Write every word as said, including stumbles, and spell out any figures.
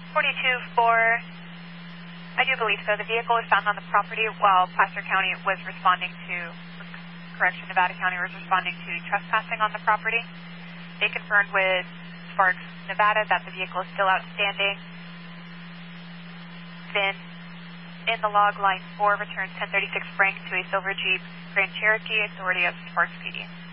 forty-two four, I do believe so. The vehicle was found on the property while Placer County was responding to, correction, Nevada County was responding to trespassing on the property. They confirmed with Sparks, Nevada, that the vehicle is still outstanding. Then, in the log, line four returns ten thirty-six Frank to a silver Jeep Grand Cherokee, authority of Sparks P D.